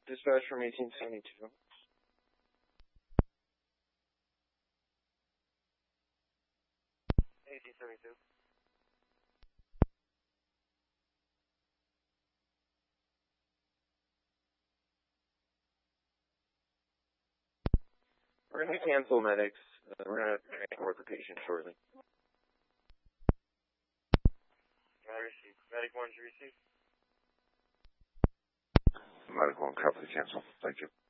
Dispatch from 1872. We're going to cancel medics. We're going to transport the patient shortly. Medic 1 to receive. Medic 1, copy, cancel. Thank you.